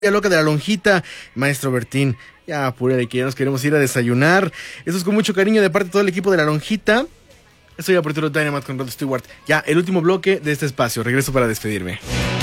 loca de la lonjita, maestro Bertín. Ya apúrale que ya nos queremos ir a desayunar. Eso es con mucho cariño de parte de todo el equipo de la lonjita. Estoy a Apertura Dynamite con Rod Stewart. Ya, el último bloque de este espacio. Regreso para despedirme.